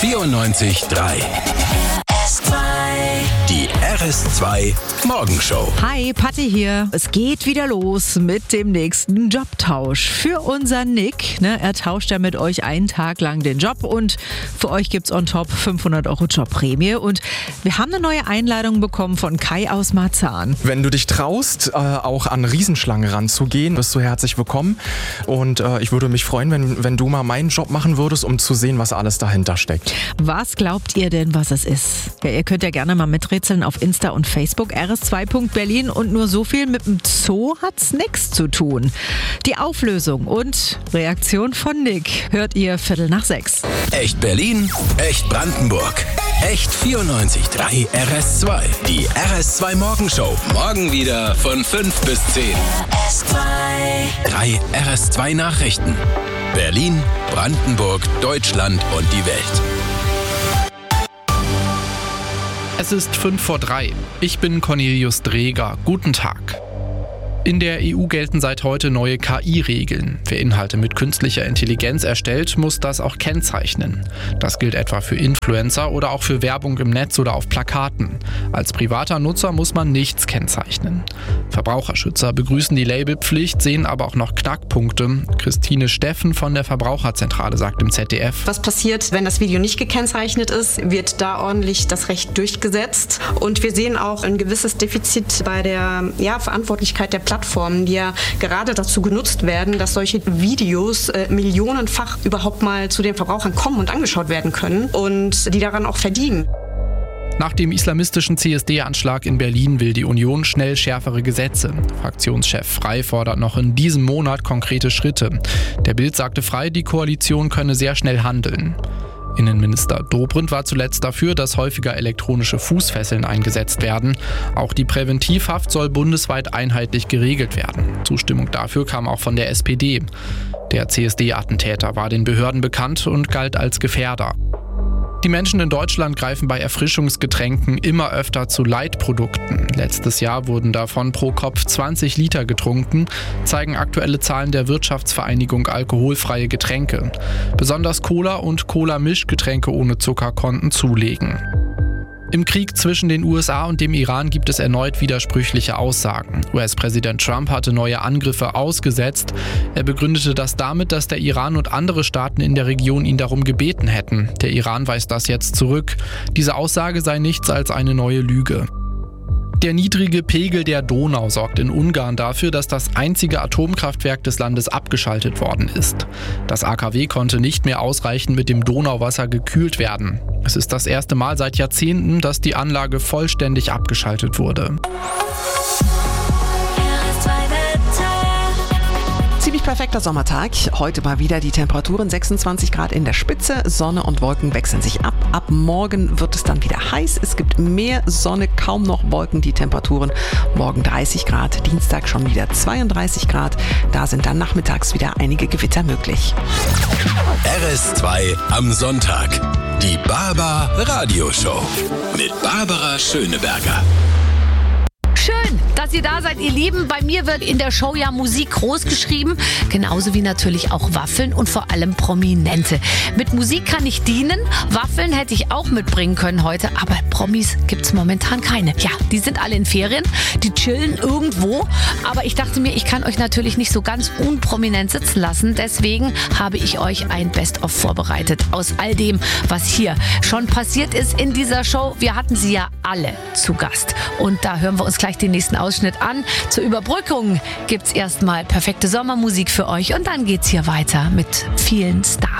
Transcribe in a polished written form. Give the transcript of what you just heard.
94.3. Die RS2 Morgenshow. Hi, Patti hier. Es geht wieder los mit dem nächsten Jobtausch. Für unseren Nick, er tauscht ja mit euch einen Tag lang den Job und für euch gibt's on top 500 € Jobprämie. Und wir haben eine neue Einladung bekommen von Kai aus Marzahn. Wenn du dich traust, auch an Riesenschlangen ranzugehen, bist du herzlich willkommen. Und ich würde mich freuen, wenn du mal meinen Job machen würdest, um zu sehen, was alles dahinter steckt. Was glaubt ihr denn, was es ist? Ja, ihr könnt ja gerne mal miträtseln auf Insta und Facebook rs2.berlin und nur so viel mit dem Zoo hat's nichts zu tun. Die Auflösung und Reaktion von Nick hört ihr 5:45. Echt Berlin, echt Brandenburg, echt 94.3 RS2. Die RS2 Morgenshow. Morgen wieder von 5 bis 10. 3 RS2 Nachrichten. Berlin, Brandenburg, Deutschland und die Welt. Es ist 2:05. Ich bin Cornelius Dreger. Guten Tag. In der EU gelten seit heute neue KI-Regeln. Wer Inhalte mit künstlicher Intelligenz erstellt, muss das auch kennzeichnen. Das gilt etwa für Influencer oder auch für Werbung im Netz oder auf Plakaten. Als privater Nutzer muss man nichts kennzeichnen. Verbraucherschützer begrüßen die Labelpflicht, sehen aber auch noch Knackpunkte. Christine Steffen von der Verbraucherzentrale sagt im ZDF: Was passiert, wenn das Video nicht gekennzeichnet ist? Wird da ordentlich das Recht durchgesetzt? Und wir sehen auch ein gewisses Defizit bei der Verantwortlichkeit der Plattformen, die ja gerade dazu genutzt werden, dass solche Videos millionenfach überhaupt mal zu den Verbrauchern kommen und angeschaut werden können und die daran auch verdienen. Nach dem islamistischen CSD-Anschlag in Berlin will die Union schnell schärfere Gesetze. Fraktionschef Frey fordert noch in diesem Monat konkrete Schritte. Der Bild sagte Frey, die Koalition könne sehr schnell handeln. Innenminister Dobrindt war zuletzt dafür, dass häufiger elektronische Fußfesseln eingesetzt werden. Auch die Präventivhaft soll bundesweit einheitlich geregelt werden. Zustimmung dafür kam auch von der SPD. Der CSD-Attentäter war den Behörden bekannt und galt als Gefährder. Die Menschen in Deutschland greifen bei Erfrischungsgetränken immer öfter zu Light-Produkten. Letztes Jahr wurden davon pro Kopf 20 Liter getrunken, zeigen aktuelle Zahlen der Wirtschaftsvereinigung Alkoholfreie Getränke. Besonders Cola und Cola-Mischgetränke ohne Zucker konnten zulegen. Im Krieg zwischen den USA und dem Iran gibt es erneut widersprüchliche Aussagen. US-Präsident Trump hatte neue Angriffe ausgesetzt. Er begründete das damit, dass der Iran und andere Staaten in der Region ihn darum gebeten hätten. Der Iran weist das jetzt zurück. Diese Aussage sei nichts als eine neue Lüge. Der niedrige Pegel der Donau sorgt in Ungarn dafür, dass das einzige Atomkraftwerk des Landes abgeschaltet worden ist. Das AKW konnte nicht mehr ausreichend mit dem Donauwasser gekühlt werden. Es ist das erste Mal seit Jahrzehnten, dass die Anlage vollständig abgeschaltet wurde. Ziemlich perfekter Sommertag. Heute mal wieder die Temperaturen 26 Grad in der Spitze. Sonne und Wolken wechseln sich ab. Ab morgen wird es dann wieder heiß. Es gibt mehr Sonne, kaum noch Wolken. Die Temperaturen morgen 30 Grad, Dienstag schon wieder 32 Grad. Da sind dann nachmittags wieder einige Gewitter möglich. RS2 am Sonntag. Die Barbar Radioshow mit Barbara Schöneberger. Schön, dass ihr da seid, ihr Lieben. Bei mir wird in der Show ja Musik groß geschrieben, genauso wie natürlich auch Waffeln und vor allem Prominente. Mit Musik kann ich dienen, Waffeln hätte ich auch mitbringen können heute, aber Promis gibt's momentan keine. Ja, die sind alle in Ferien, die chillen irgendwo, aber ich dachte mir, ich kann euch natürlich nicht so ganz unprominent sitzen lassen, deswegen habe ich euch ein Best-of vorbereitet aus all dem, was hier schon passiert ist in dieser Show. Wir hatten sie ja alle zu Gast und da hören wir uns gleich den nächsten Ausschnitt an. Zur Überbrückung gibt's erstmal perfekte Sommermusik für euch und dann geht's hier weiter mit vielen Stars.